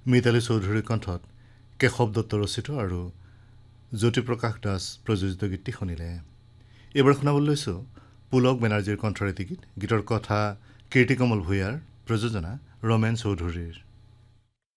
মিতালী চৌধুৰীৰ কণ্ঠত কেশৱ দত্ত ৰচিত আৰু জ্যোতিপ্ৰকাশ দাস প্ৰযোজিত গীতটি শুনিলে। এইবাৰ শুনাবলৈ লৈছোঁ পুলক বেনাৰ্জীৰ কণ্ঠৰে এটি গীত। গীতৰ কথা কীৰ্তিকমল ভূঞাৰ, প্ৰযোজনা ৰমেন চৌধুৰীৰ।